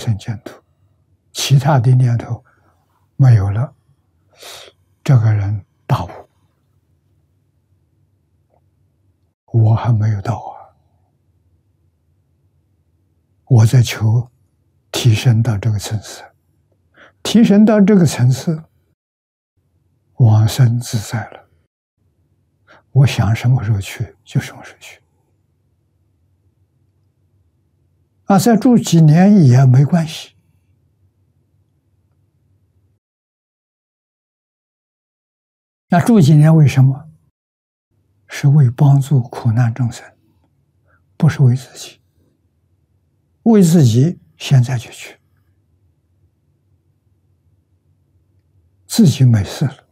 生净土，其他的念头没有了，这个人大悟。我还没有到啊，我在求提升到这个层次，提升到这个层次，往生自在了。我想什么时候去就什么时候去，再住几年也没关系。那住几年为什么？是为帮助苦难众生，不是为自己。为自己现在就去，自己没事了。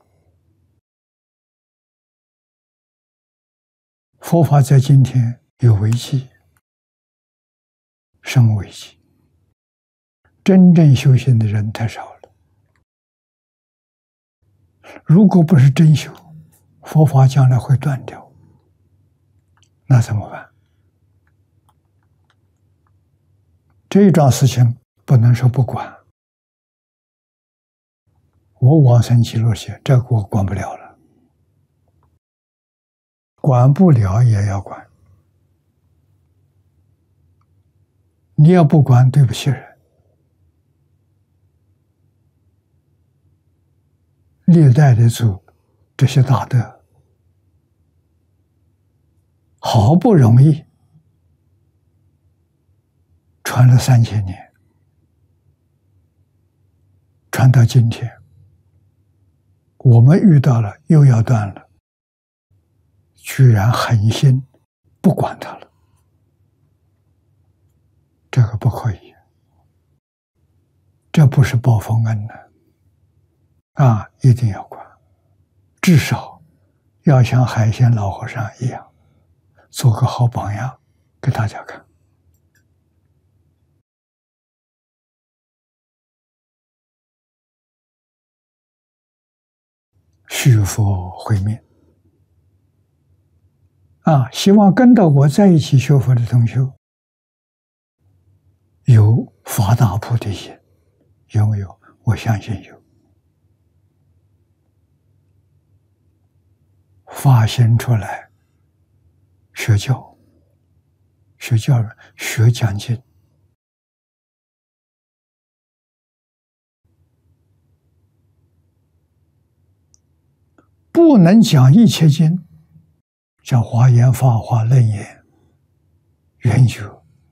佛法在今天有危机，什么危机？真正修行的人太少了。如果不是真修，佛法将来会断掉，那怎么办？这一桩事情不能说不管。我往生极乐世界，这个我管不了了，管不了也要管。你要不管，对不起人。历代的祖这些大德，好不容易传了3000年，传到今天，我们遇到了又要断了，居然狠心不管它了，这个不可以，这不是报佛恩的一定要管，至少要像海鲜老和尚一样，做个好榜样给大家看。续佛慧命希望跟着我在一起学佛的同学有发大菩提心，有没有？我相信有。发心出来学教，学讲经，不能讲一切经，像华严、法华、楞严、圆觉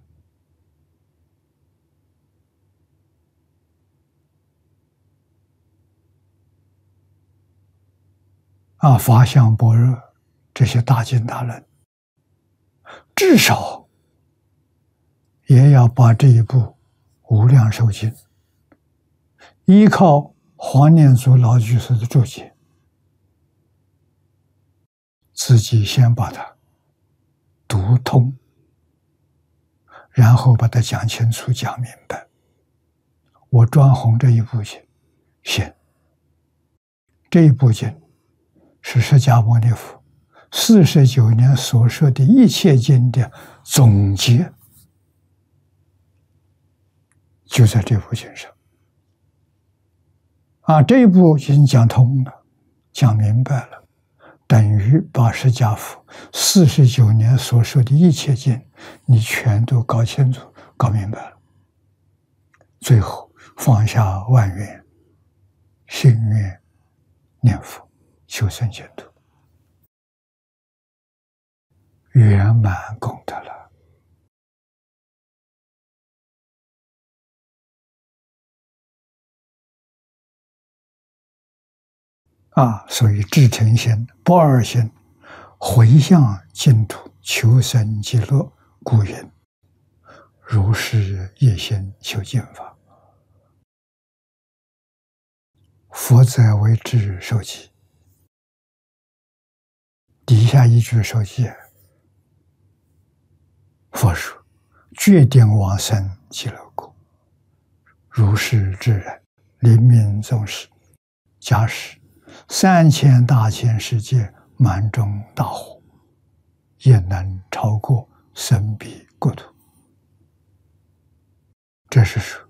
法相般若这些大经大论，至少也要把这一部无量寿经依靠黄念祖老居士的注解，自己先把它读通，然后把它讲清楚讲明白。我专弘这一部经行，这一部经是释迦牟尼佛49年所说的一切经的总结，就在这部经上这一部经讲通了，讲明白了，等于把释迦佛49年所说的一切经你全都搞清楚搞明白了，最后放下万缘，心愿念佛，求生净土，圆满功德了。所以至诚心、不二心，回向净土，求生极乐，故云：如是一心求净法，佛则为之受记。底下一句受记，佛说：决定往生极乐国。如是之人，临命终时，假使3000大千世界满中大火，也能超过生彼国土。这是说